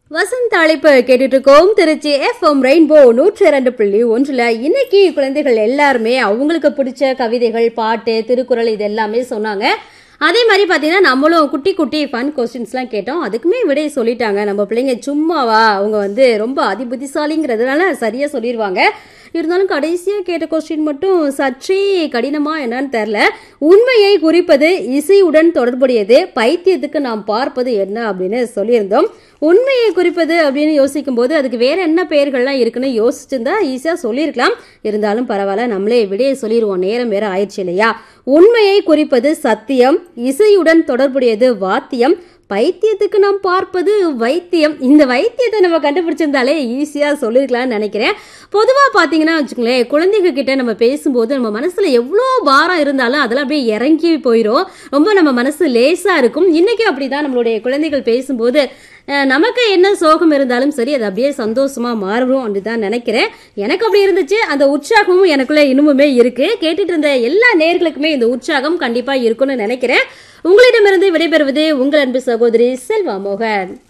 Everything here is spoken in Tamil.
வசந்த் அழைப்பு கேட்டுட்டு இருக்கோம். Trichy FM rainbow 102.1. இன்னைக்கு குழந்தைகள் எல்லாருமே அவங்களுக்கு பிடிச்ச கவிதைகள், பாட்டு, திருக்குறள் இது எல்லாமே சொன்னாங்க. அதே மாதிரி பார்த்தீங்கன்னா நம்மளும் குட்டி குட்டி ஃபன் கொஸ்டின்ஸ்லாம் கேட்டோம். அதுக்குமே விடை சொல்லிட்டாங்க. நம்ம பிள்ளைங்க சும்மாவா, அவங்க ரொம்ப அதிபுத்திசாலிங்கிறதுனால சரியாக சொல்லிடுவாங்க. இருந்தாலும் கடைசியாக கேட்ட கொஸ்டின் மட்டும் சற்றே கடினமா என்னன்னு தெரில. உண்மையை குறிப்பது இசையுடன் தொடர்புடையது, பைத்தியத்துக்கு நாம் பார்ப்பது என்ன அப்படின்னு சொல்லியிருந்தோம். உண்மையை குறிப்பது அப்படின்னு யோசிக்கும் போது அதுக்கு வேற என்ன பெயர்கள்லாம் இருக்குன்னு யோசிச்சிருந்தா ஈஸியாக சொல்லியிருக்கலாம். இருந்தாலும் பரவாயில்ல, நம்மளே விடையை சொல்லிடுவோம். நேரம் வேற ஆயிடுச்சு இல்லையா? உண்மையை குறிப்பது சத்தியம், இசையுடன் தொடர்புடையது வாத்தியம், பைத்தியத்துக்கு நாம் பார்ப்பது வைத்தியம். இந்த வைத்தியத்தை நம்ம கண்டுபிடிச்சிருந்தாலே ஈஸியா சொல்லிருக்கலாம்னு நினைக்கிறேன். பொதுவா பாத்தீங்கன்னா வச்சுக்கோங்களேன், குழந்தைங்க கிட்ட நம்ம பேசும்போது நம்ம மனசுல எவ்வளோ பாரம் இருந்தாலும் அதெல்லாம் அப்படியே இறங்கி போயிடும். ரொம்ப நம்ம மனசு லேசா இருக்கும். இன்னைக்கு அப்படிதான் நம்மளுடைய குழந்தைகள் பேசும்போது நமக்கு என்ன சோகம் இருந்தாலும் சரி, அது அப்படியே சந்தோஷமா மாறும் அப்படிதான் நினைக்கிறேன். எனக்கு அப்படி இருந்துச்சு. அந்த உற்சாகமும் எனக்குள்ள இன்னுமுமே இருக்கு. கேட்டுட்டு இருந்த எல்லா நேயர்களுக்குமே இந்த உற்சாகம் கண்டிப்பா இருக்கும்னு நினைக்கிறேன். உங்களிடமிருந்து விடைபெறுவது உங்கள் அன்பு சகோதரி செல்வா மோகன்.